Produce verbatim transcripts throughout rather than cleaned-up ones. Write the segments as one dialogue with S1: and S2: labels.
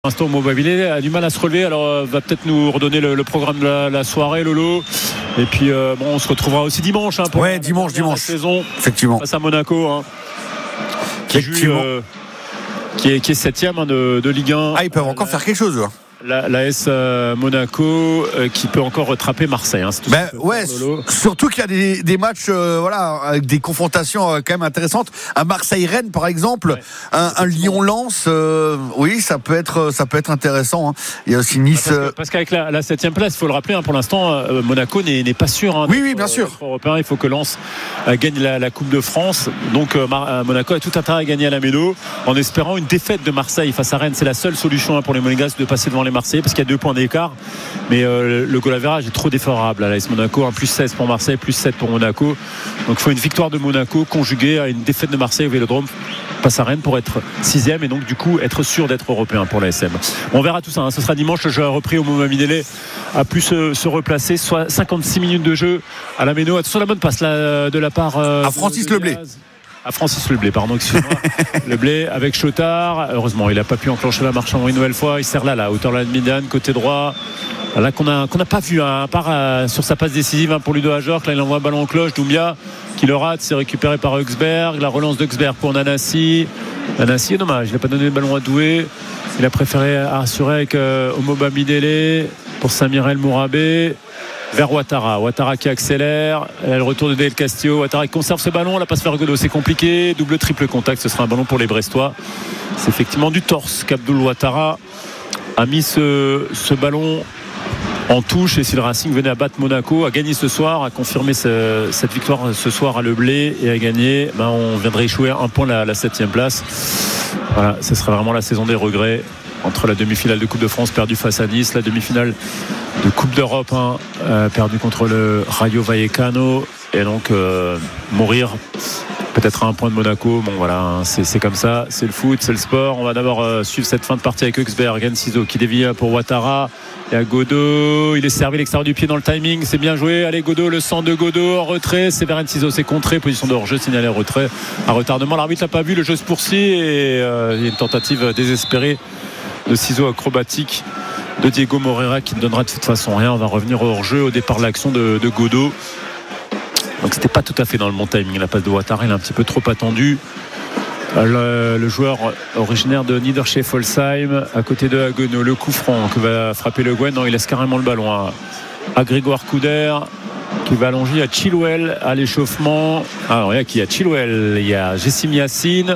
S1: Pour l'instant, Mobabilé a du mal à se relever, alors euh, va peut-être nous redonner le, le programme de la, la soirée, Lolo. Et puis euh, bon, on se retrouvera aussi dimanche hein, pour
S2: ouais,
S1: la,
S2: dimanche,
S1: la
S2: dimanche.
S1: saison.
S2: Effectivement.
S1: Face à Monaco, hein, qui joue, euh, qui est qui est septième hein, de, de Ligue un.
S2: Ah, ils peuvent encore
S1: la,
S2: faire quelque chose. Là.
S1: La, la S euh, Monaco euh, qui peut encore rattraper Marseille. Hein, c'est tout
S2: ben,
S1: ça
S2: ouais, surtout qu'il y a des, des matchs, euh, voilà, avec des confrontations euh, quand même intéressantes. Un Marseille-Rennes, par exemple, ouais, un, un Lyon-Lens, euh, oui, ça peut être, ça peut être intéressant. Hein. Il y a aussi Nice.
S1: Parce, que, parce qu'avec la, la septième place, il faut le rappeler, hein, pour l'instant, euh, Monaco n'est, n'est pas sûr. Hein,
S2: oui, oui, bien sûr.
S1: Européen, il faut que Lens euh, gagne la, la Coupe de France. Donc euh, Mar- Monaco a tout intérêt à gagner à la Méno, en espérant une défaite de Marseille face à Rennes. C'est la seule solution hein, pour les Monégasques de passer devant les Marseillais, parce qu'il y a deux points d'écart, mais euh, le goal average est trop défavorable à l'A S Monaco, un plus seize pour Marseille, plus sept pour Monaco. Donc il faut une victoire de Monaco conjuguée à une défaite de Marseille au Vélodrome face à Rennes pour être sixième et donc du coup être sûr d'être européen pour l'A S M. On verra tout ça, hein. Ce sera dimanche. Le jeu a repris au moment Midélé a pu se, se replacer, soit cinquante-six minutes de jeu à la Méno. Attention, la bonne passe là, de la part euh,
S2: à Francis Leblé.
S1: À Francis Leblé, pardon, excusez-moi. Leblé avec Chotard. Heureusement, il n'a pas pu enclencher la marche en une nouvelle fois. Il sert là, là, hauteur de la médiane, côté droit. Là, qu'on n'a qu'on a pas vu, hein, à part euh, sur sa passe décisive hein, pour Ludo Ajorc. Là, il envoie un ballon en cloche. Doumbia qui le rate, c'est récupéré par Huxberg. La relance d'Huxberg pour Nanassi. Nanassi, dommage, il n'a pas donné le ballon à Doué. Il a préféré assurer avec euh, Omoba Midélé pour Samir El Mourabé. Vers Ouattara, Ouattara qui accélère, le retour de Del Castillo, Ouattara qui conserve ce ballon, la passe vers Godot, c'est compliqué, double triple contact, ce sera un ballon pour les Brestois. C'est effectivement du torse qu'Abdoul Ouattara a mis ce, ce ballon en touche, et si le Racing venait à battre Monaco, à gagner ce soir, à confirmer ce, cette victoire ce soir à Leblé et à gagner, ben on viendrait échouer un point la, la septième place. Voilà, ce serait vraiment la saison des regrets. Entre la demi-finale de Coupe de France perdue face à Nice, la demi-finale de Coupe d'Europe hein, euh, perdue contre le Rayo Vallecano, et donc euh, mourir peut-être à un point de Monaco. Bon voilà, hein, c'est, c'est comme ça, c'est le foot, c'est le sport. On va d'abord euh, suivre cette fin de partie avec Huxberg, Enciso qui dévie pour Ouattara. Et à Godot, il est servi à l'extérieur du pied dans le timing, c'est bien joué. Allez Godot, le centre de Godot en retrait, c'est vers Enciso, c'est contré, position de hors-jeu, signalé en retrait, à retardement. L'arbitre l'a pas vu, le jeu se poursuit et euh, il y a une tentative désespérée de ciseaux acrobatiques de Diego Moreira qui ne donnera de toute façon rien. On va revenir au hors-jeu au départ de l'action de, de Godot. Donc c'était pas tout à fait dans le bon timing. La passe de Ouattara, il est un petit peu trop attendu. Le, le joueur originaire de Niederschef-Holzheim à côté de Haguenau, le coup franc que va frapper Le Guen. Non, il laisse carrément le ballon à, à Grégoire Couder qui va allonger à Chilwell à l'échauffement. Alors il y a qui? Il y a Chilwell, il y a Jessim Yassine,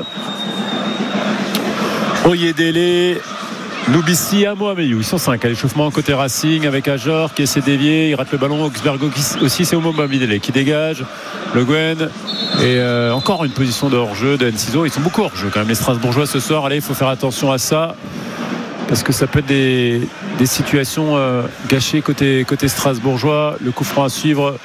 S1: Oyedele, Loubissi, Amo Ameyou. Ils sont cinq à l'échauffement côté Racing avec Ajor qui essaie de dévier, il rate le ballon. Augsberg aussi, c'est Omoba Midélé qui dégage. Le Guen et euh, encore une position de hors-jeu de Enciso. Ils sont beaucoup hors-jeu quand même les Strasbourgeois ce soir. Allez, il faut faire attention à ça parce que ça peut être des, des situations euh, gâchées côté, côté Strasbourgeois. Le coup franc à suivre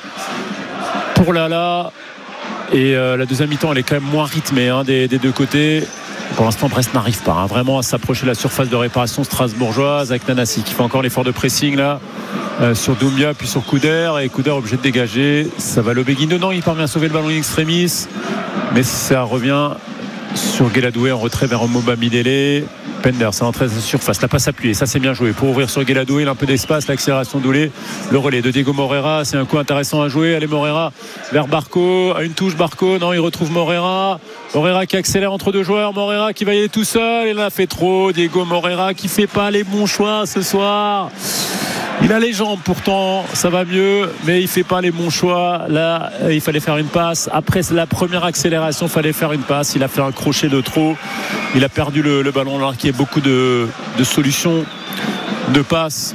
S1: pour Lala. Et euh, la deuxième mi-temps elle est quand même moins rythmée hein, des, des deux côtés. Pour l'instant, Brest n'arrive pas hein, vraiment à s'approcher de la surface de réparation strasbourgeoise avec Nanassi qui fait encore l'effort de pressing là euh, sur Doumbia puis sur Couder, et Couder obligé de dégager. Ça va Lobeguino, non, il parvient à sauver le ballon in extremis, mais ça revient sur Guéladoué en retrait vers Omoba Midélé. Pender, ça entrée de la surface, la passe appuyée, ça c'est bien joué pour ouvrir sur Guéladoué, il a un peu d'espace, l'accélération d'Oulé, le relais de Diego Moreira, c'est un coup intéressant à jouer. Allez Moreira vers Barco, à une touche Barco, non, il retrouve Moreira. Moreira qui accélère entre deux joueurs, Moreira qui va y aller tout seul, il en a fait trop. Diego Moreira qui fait pas les bons choix ce soir. Il a les jambes pourtant, ça va mieux, mais il fait pas les bons choix. Là, il fallait faire une passe. Après la première accélération, il fallait faire une passe. Il a fait un crochet de trop. Il a perdu le, le ballon alors qu'il y a beaucoup de, de solutions de passes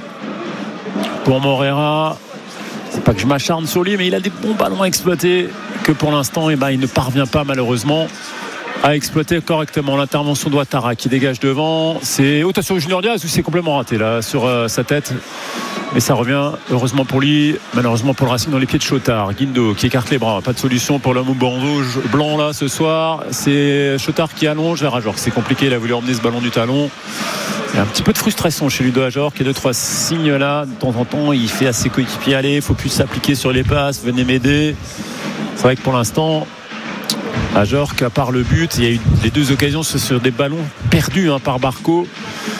S1: pour Moreira. C'est pas que je m'acharne sur lui, mais il a des bons ballons à exploiter que pour l'instant, eh ben, il ne parvient pas malheureusement à exploiter correctement. L'intervention de Ouattara qui dégage devant, c'est oh, sur Junior Diaz où c'est complètement raté là sur euh, sa tête, mais ça revient heureusement pour lui, malheureusement pour le Racing dans les pieds de Chotard. Guindo qui écarte les bras, pas de solution pour l'homme au bandeau blanc là ce soir. C'est Chotard qui allonge vers Ajor, c'est compliqué, il a voulu emmener ce ballon du talon. Il y a un petit peu de frustration chez Ludo Ajor qui a deux trois signes là de temps en temps. Il fait à ses coéquipiers, allez, il faut plus s'appliquer sur les passes, venez m'aider. C'est vrai que pour l'instant Ajorc, à part le but, il y a eu les deux occasions sur des ballons perdus hein, par Barco.